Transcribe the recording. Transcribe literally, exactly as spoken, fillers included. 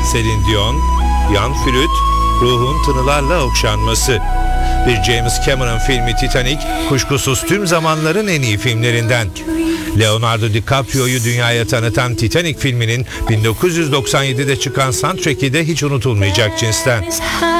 Celine Dion, Yan Flüt, ruhun tınılarla okşanması. Bir James Cameron filmi Titanic, kuşkusuz tüm zamanların en iyi filmlerinden. Leonardo DiCaprio'yu dünyaya tanıtan Titanic filminin bin dokuz yüz doksan yedide çıkan soundtrack'i de hiç unutulmayacak cinsten.